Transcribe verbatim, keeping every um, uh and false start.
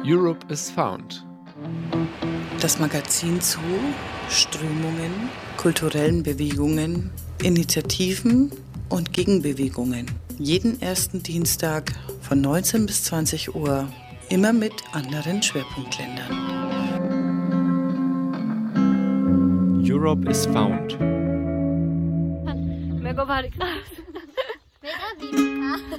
Europe is Found. Das Magazin zu Strömungen, kulturellen Bewegungen, Initiativen und Gegenbewegungen. Jeden ersten Dienstag von neunzehn bis zwanzig Uhr, immer mit anderen Schwerpunktländern. Europe is Found. मेरे को भारी क्लास मेरा भी था